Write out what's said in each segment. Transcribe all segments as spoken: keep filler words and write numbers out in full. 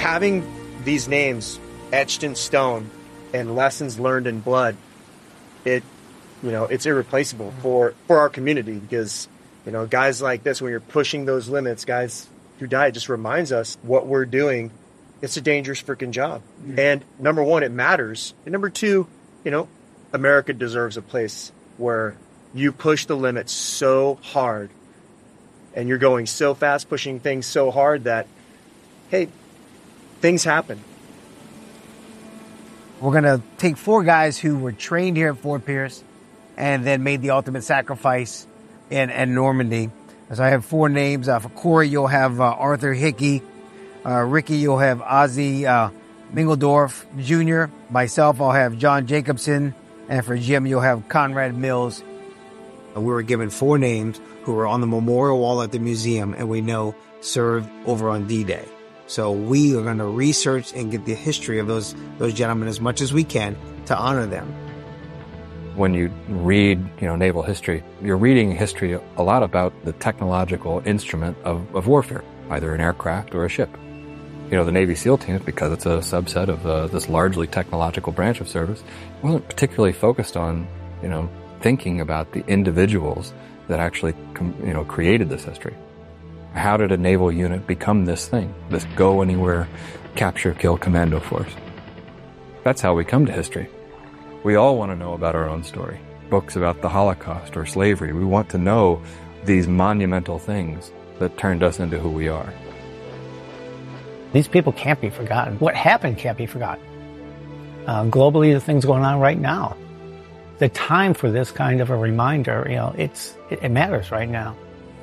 having these names etched in stone and lessons learned in blood, it, you know, it's irreplaceable for, for our community because, you know, guys like this, when you're pushing those limits, guys who die, it just reminds us what we're doing. It's a dangerous freaking job. Mm-hmm. And number one, it matters. And number two, you know, America deserves a place where you push the limits so hard and you're going so fast, pushing things so hard that, hey, things happen. We're going to take four guys who were trained here at Fort Pierce and then made the ultimate sacrifice in, in Normandy. So I have four names. Uh, for Corey, you'll have uh, Arthur Hickey. Uh, Ricky, you'll have Ozzy uh, Mingledorf Junior Myself, I'll have John Jacobson. And for Jim, you'll have Conrad Mills. We were given four names who were on the memorial wall at the museum and we know served over on D-Day. So we are going to research and get the history of those those gentlemen as much as we can to honor them. When you read, you know, naval history, you're reading history a lot about the technological instrument of, of warfare, either an aircraft or a ship. You know, the Navy SEAL teams, because it's a subset of uh, this largely technological branch of service, wasn't particularly focused on, you know, thinking about the individuals that actually, com- you know, created this history. How did a naval unit become this thing, this go-anywhere, capture-kill commando force? That's how we come to history. We all want to know about our own story. Books about the Holocaust or slavery. We want to know these monumental things that turned us into who we are. These people can't be forgotten. What happened can't be forgotten. Uh, globally, the things going on right now. The time for this kind of a reminder, you know, it's it, it matters right now.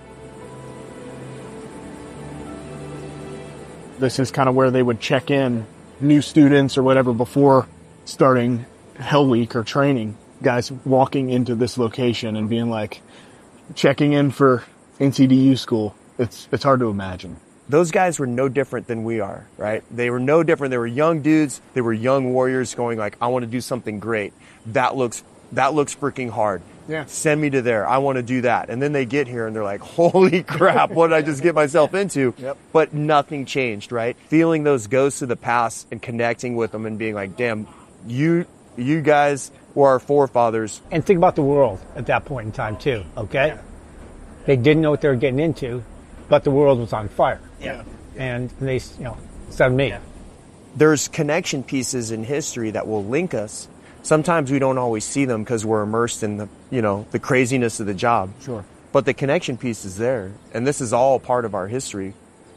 This is kind of where they would check in new students or whatever before starting Hell Week or training. Guys walking into this location and being like, checking in for N C D U school. It's it's hard to imagine. Those guys were no different than we are, right? They were no different. They were young dudes. They were young warriors going like, I want to do something great. That looks that looks freaking hard. Yeah. Send me to there. I want to do that. And then they get here and they're like, holy crap, what did I just get myself into? Yep. But nothing changed, right? Feeling those ghosts of the past and connecting with them and being like, damn, you you guys were our forefathers. And think about the world at that point in time, too, okay? Yeah. They didn't know what they were getting into, but the world was on fire. Yeah. And they, you know, sent me. Yeah. There's connection pieces in history that will link us. Sometimes we don't always see them because we're immersed in the, you know, the craziness of the job. Sure. But the connection piece is there, and this is all part of our history.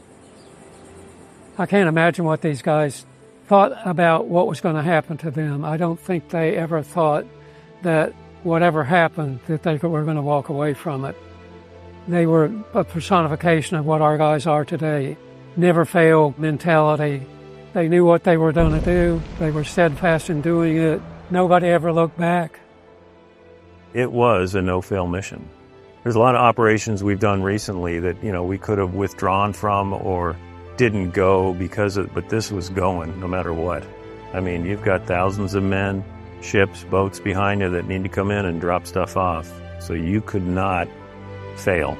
I can't imagine what these guys thought about what was going to happen to them. I don't think they ever thought that whatever happened, that they were going to walk away from it. They were a personification of what our guys are today. Never fail mentality. They knew what they were going to do. They were steadfast in doing it. Nobody ever looked back. It was a no-fail mission. There's a lot of operations we've done recently that, you know, we could have withdrawn from or didn't go because of, but this was going no matter what. I mean, you've got thousands of men, ships, boats behind you that need to come in and drop stuff off. So you could not fail.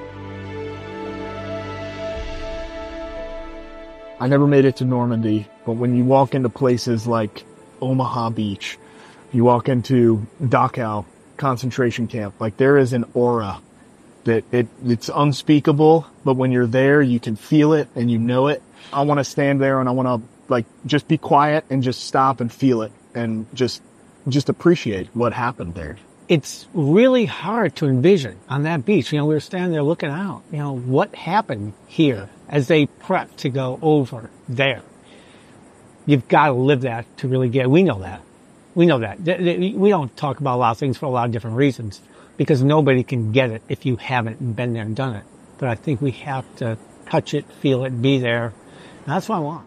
I never made it to Normandy, but when you walk into places like Omaha Beach, you walk into Dachau concentration camp, like there is an aura that it, it's unspeakable, but when you're there, you can feel it and you know it. I want to stand there and I want to like just be quiet and just stop and feel it and just just appreciate what happened there. It's really hard to envision on that beach. You know, we were standing there looking out, you know, what happened here as they prep to go over there. You've got to live that to really get it. We know that. We know that. We don't talk about a lot of things for a lot of different reasons because nobody can get it if you haven't been there and done it. But I think we have to touch it, feel it, be there. And that's what I want.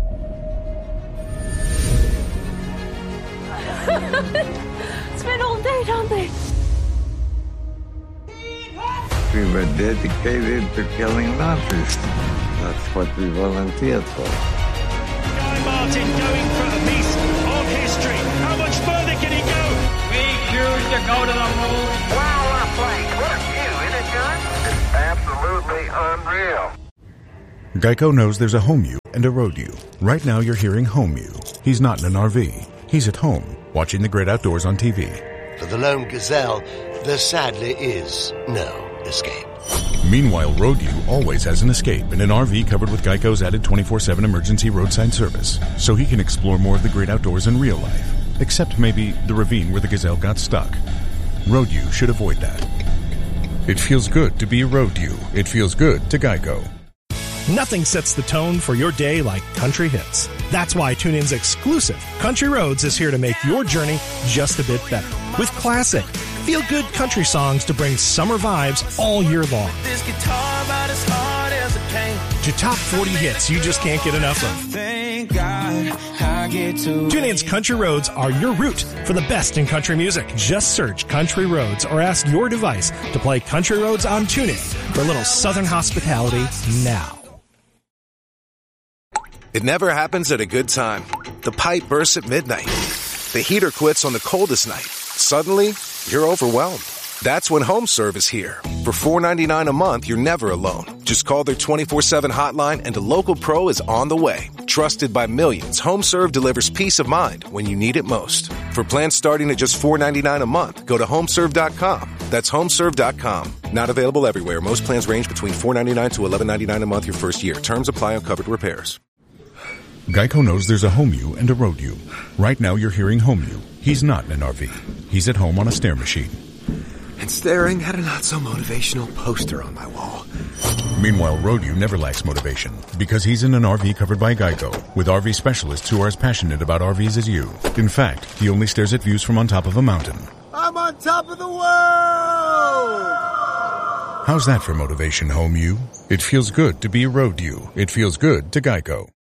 It's been all day, don't they? We were dedicated to killing Nazis. That's what we volunteered for. Guy Martin going for a piece of history. How much further can he go? We choose to go to the moon. Wow, what a place. What a view, isn't it, John? It's absolutely unreal. Geico knows there's a home you and a road U. Right now you're hearing Home U. He's not in an R V. He's at home, watching the great outdoors on T V. For the lone gazelle, there sadly is no escape. Meanwhile, Road U always has an escape in an R V covered with Geico's added twenty-four seven emergency roadside service, so he can explore more of the great outdoors in real life, except maybe the ravine where the gazelle got stuck. Road U should avoid that. It feels good to be a Road U. It feels good to Geico. Nothing sets the tone for your day like country hits. That's why TuneIn's exclusive Country Roads is here to make your journey just a bit better. With classic, feel-good country songs to bring summer vibes all year long. This guitar about as hard as it can. To top forty hits you just can't get enough of. Thank God I get to. TuneIn's Country Roads are your route for the best in country music. Just search Country Roads or ask your device to play Country Roads on TuneIn for a little southern hospitality now. It never happens at a good time. The pipe bursts at midnight. The heater quits on the coldest night. Suddenly, you're overwhelmed. That's when HomeServe is here. For four dollars and ninety-nine cents a month, you're never alone. Just call their twenty-four seven hotline and a local pro is on the way. Trusted by millions, HomeServe delivers peace of mind when you need it most. For plans starting at just four dollars and ninety-nine cents a month, go to homeserve dot com. That's homeserve dot com. Not available everywhere. Most plans range between four dollars and ninety-nine cents to eleven dollars and ninety-nine cents a month your first year. Terms apply on covered repairs. Geico knows there's a Home U and a Road U. Right now you're hearing Home U. He's not in an R V. He's at home on a stair machine. And staring at a not-so-motivational poster on my wall. Meanwhile, Road U never lacks motivation because he's in an R V covered by Geico with R V specialists who are as passionate about R Vs as you. In fact, he only stares at views from on top of a mountain. I'm on top of the world! How's that for motivation, Home U? It feels good to be a Road U. It feels good to Geico.